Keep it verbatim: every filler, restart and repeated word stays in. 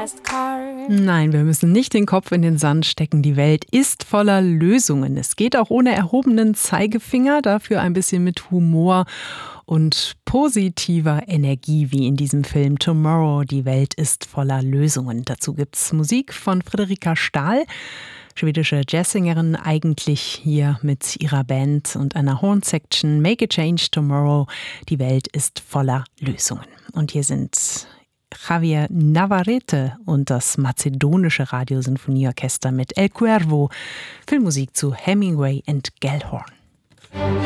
fast car. Nein, wir müssen nicht den Kopf in den Sand stecken. Die Welt ist voller Lösungen. Es geht auch ohne erhobenen Zeigefinger, dafür ein bisschen mit Humor und positiver Energie, wie in diesem Film Tomorrow. Die Welt ist voller Lösungen. Dazu gibt's Musik von Friederika Stahl, schwedische Jazzsängerin, eigentlich hier mit ihrer Band und einer Horn-Section. Make a change tomorrow. Die Welt ist voller Lösungen. Und hier sind Javier Navarrete und das mazedonische Radiosinfonieorchester mit El Cuervo. Filmmusik zu Hemingway und Gellhorn.